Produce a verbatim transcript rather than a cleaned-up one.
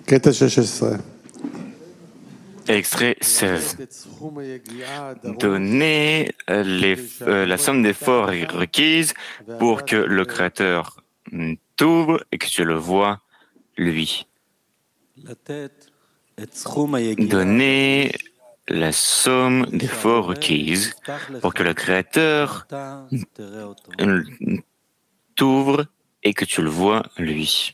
Extrait seize. Donner les, euh, la somme d'efforts requise pour que le Créateur t'ouvre et que tu le vois, lui. Donner la somme d'efforts requise pour que le Créateur t'ouvre et que tu le vois, lui.